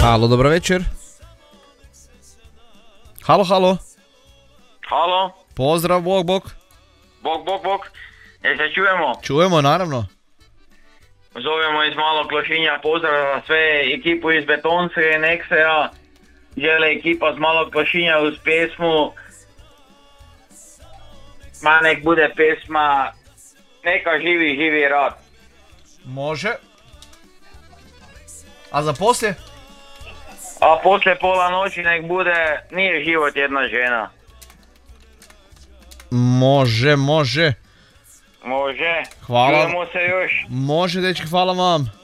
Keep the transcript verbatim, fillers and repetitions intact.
Halo, dobro večer. Halo, halo. Halo, Pozdrav, bog, bog. bok, bok, bok. Jel se čujemo? Čujemo, naravno. Zovemo iz Malog Lošinja, pozdrav za sve ekipu iz Betonce, Nexera. Žele ekipa z Malog Lošinja uz pesmu. Ma nek bude pesma Neka živi, živi rad. Može. A za poslije? A poslije pola noći nek bude Nije život jedna žena. Može, može. Može. Hvala. Čujemo se još. Može, dečki, hvala vam.